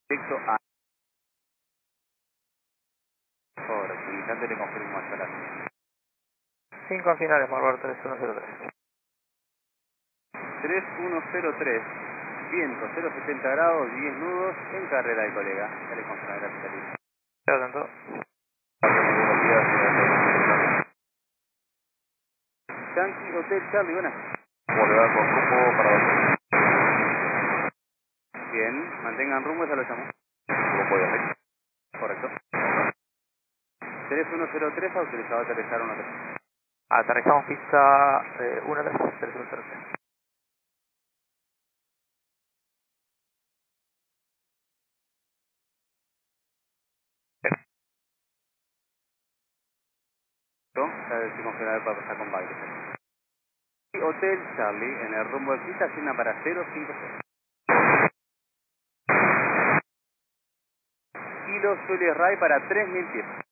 Directo a... Por el instante le confirmo hasta las 5 finales, Marbar 3103. 3103, viento 070 grados, 10 nudos, en carrera de colega. Ya le confirmo, gracias a Luis. Estoy atento. Yankee Hotel Charlie, buenas. Volverá con rumbo para abajo. Bien, mantengan rumbo, ya lo llamo. Rumbo de América. Correcto. 3103, autorizado a aterrizar 13. Aterrizamos pista 1-3-3-3. Ya estoy confirmado para pasar con baile. Hotel Charlie, en el rumbo de pista, asigna para 050. Kilo Zulia Ray para 3000 pies.